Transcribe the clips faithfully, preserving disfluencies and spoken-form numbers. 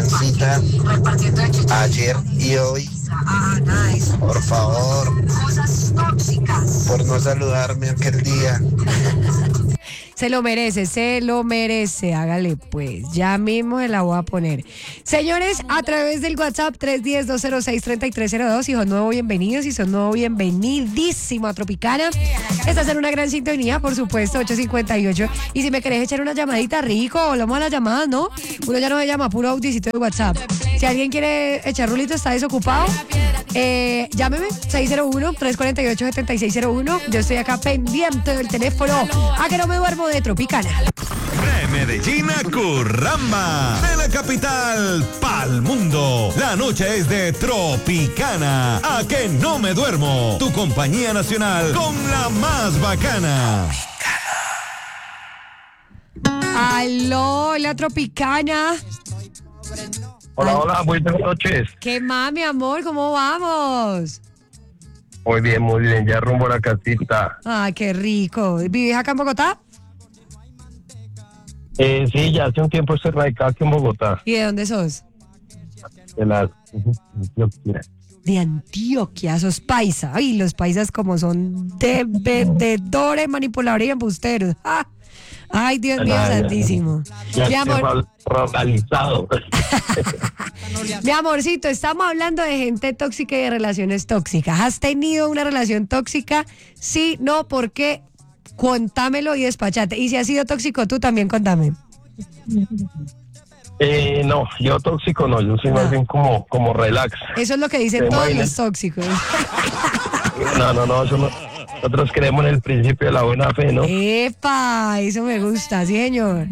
cancioncita ayer y hoy. Por favor, por no saludarme aquel día. Se lo merece, se lo merece, hágale pues, ya mismo se la voy a poner. Señores, a través del WhatsApp tres uno cero, dos cero seis, tres tres cero dos, si son nuevo, bienvenidos, si son nuevo, bienvenidísimo a Tropicana. Estás en una gran sintonía, por supuesto, ocho cincuenta y ocho, y si me querés echar una llamadita, rico, volvamos a la llamada, ¿no? Uno ya no se llama, puro audicito de WhatsApp. Si alguien quiere echar rulito, está desocupado, eh, llámeme, seis cero uno, tres cuatro ocho, siete seis cero uno, yo estoy acá pendiente del teléfono, a que no me duermo de Tropicana. De Medellín a Curramba, de la capital pa'l mundo. La noche es de Tropicana. A que no me duermo. Tu compañía nacional con la más bacana. Aló, la Tropicana. Hola, hola, buenas noches. ¿Qué más, mi amor? ¿Cómo vamos? Muy bien, muy bien, ya rumbo a la casita. Ay, qué rico. ¿Vivís acá en Bogotá? Eh, sí, ya hace un tiempo estoy radicado aquí en Bogotá. ¿Y de dónde sos? De las... De Antioquia, sos paisa. Ay, los paisas como son de vendedores, manipuladores y embusteros. ¡Ah! Ay, Dios mío, Ah, ya, santísimo. Ya, Mi ya amor. Ruralizado. Mi amorcito, estamos hablando de gente tóxica y de relaciones tóxicas. ¿Has tenido una relación tóxica? Sí, no, ¿por qué? Contámelo y despachate. Y si has sido tóxico tú, también contame. Eh, no, yo tóxico no, yo soy No. más bien como, como relax. Eso es lo que dicen ¿Te todos imaginas? los tóxicos. No, no, no, eso no. Nosotros creemos en el principio de la buena fe, ¿no? ¡Epa! Eso me gusta, sí, señor.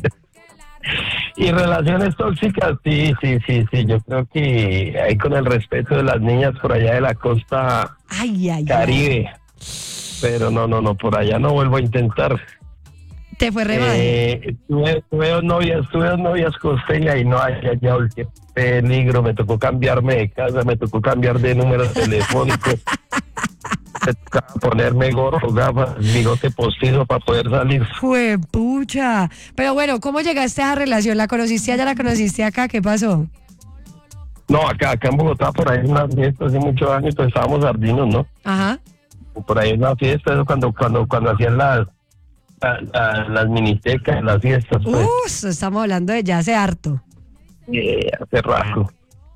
Y relaciones tóxicas, sí, sí, sí, sí. Yo creo que ahí con el respeto de las niñas por allá de la costa Ay, ay, ay. Caribe. Pero no, no, no, por allá no vuelvo a intentar. Te fue re mal. Eh, tuve, tuve dos novias, tuve dos novias costeñas y no, ay, ay, ay, qué peligro. Me tocó cambiarme de casa, me tocó cambiar de número telefónico. Me tocaba ponerme gorro, gafas, bigote postizo para poder salir. Fue pucha. Pero bueno, ¿cómo llegaste a esa relación? ¿La conociste allá, la conociste acá? ¿Qué pasó? No, acá, acá en Bogotá, por ahí en una fiesta hace muchos años, pues estábamos sardinos, ¿no? Ajá. Por ahí en una fiesta, eso cuando, cuando, cuando hacían las, la- la- las minitecas, las fiestas, pues, Uh, estamos hablando de ya hace harto. eh, hace rato.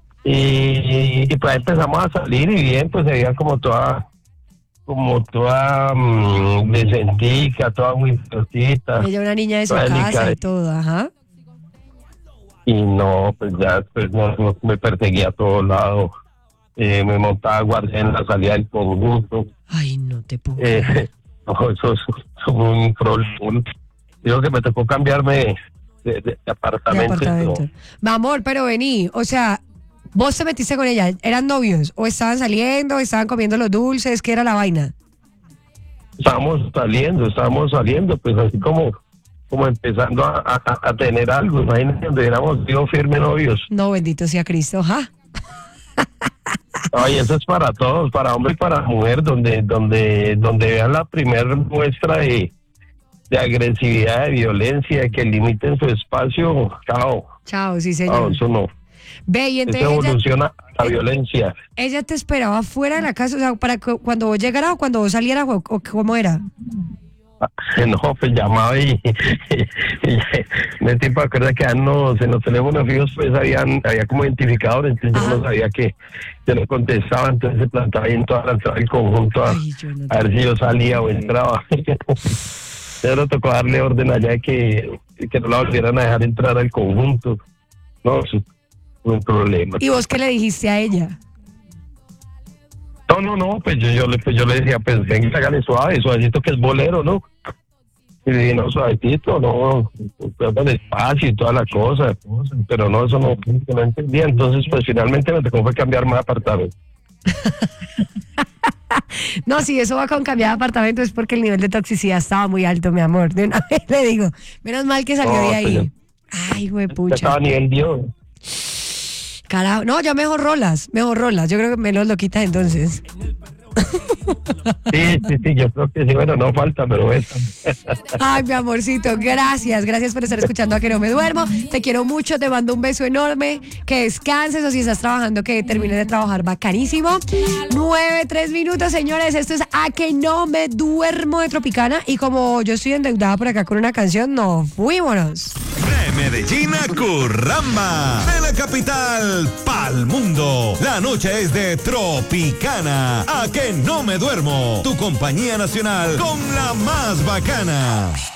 Y, y pues ahí empezamos a salir y bien, pues se veía como toda, como toda mmm, decentica, toda muy flotita. Ella una niña de su toda casa delicada. y todo, ajá. Y no, pues ya pues no, no, me perseguía a todos lados. Eh, me montaba guardia en la salida del conjunto. Ay, no te puedo. Eh, no, eso, eso fue un problema. Digo que me tocó cambiarme de, de- de De apartamento. apartamento. Mi amor, pero vení, o sea, vos te metiste con ella, ¿eran novios? ¿O estaban saliendo, estaban comiendo los dulces? ¿Qué era la vaina? Estábamos saliendo, estábamos saliendo, pues así como, como empezando a, a- a tener algo. Imagínense donde éramos digo firme novios. No, bendito sea Cristo, ajá. Ay, eso es para todos, para hombre y para mujer, donde, donde, donde vean la primera muestra de, de agresividad, de violencia, que limiten su espacio, chao. Chao, sí, No, señor. eso no. Ve, y Eso entonces ella, evoluciona a la violencia. ella te esperaba fuera de la casa, o sea, para que cuando vos llegaras o cuando vos salieras, o, o cómo era. No, pues llamaba y, y me tipo acuerda que en los, en los teléfonos fijos pues habían, había como identificadores, entonces Ajá. yo no sabía que yo no contestaba, entonces se plantaba ahí en toda la entrada del conjunto a, Ay, yo no te a ver si yo puedo salía o creer. entraba. Ya no tocó darle orden allá de que, que no la volvieran a dejar entrar al conjunto. No, eso fue un problema. ¿Y vos qué le dijiste a ella? No, no, no, pues yo, yo, le, pues yo le decía, pues venga, hágale suave, suavecito que es bolero, ¿no? Y le dije, no, suavecito, no, pues, despacio y toda la cosa, pero no, eso no, no entendía, entonces pues finalmente me tocó fue cambiar más apartamento. No, si eso va con cambiar de apartamento es porque el nivel de toxicidad estaba muy alto, mi amor. De una vez le digo, menos mal que salió No, de ahí. pues Ay, Ya huepucha. estaba a nivel Dios. Carajo, no, ya mejor rolas, mejor rolas. Yo creo que menos lo quitas entonces. Sí, sí, sí, yo creo que sí, bueno, no falta, pero esa. Ay, mi amorcito, gracias, gracias por estar escuchando A Que No Me Duermo. Te quiero mucho, te mando un beso enorme, que descanses o si estás trabajando, que termines de trabajar bacanísimo. Nueve, tres minutos, señores, esto es A Que No Me Duermo de Tropicana y como yo estoy endeudada por acá con una canción, nos fuímonos. De Medellín a Curramba, de la capital pa'l mundo. La noche es de Tropicana. A Que No Me Duermo, tu compañía nacional con la más bacana.